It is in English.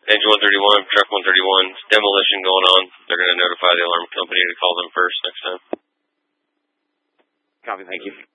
Angel 131, truck 131, demolition going on. They're going to notify the alarm company to call them first next time. Copy, thank you.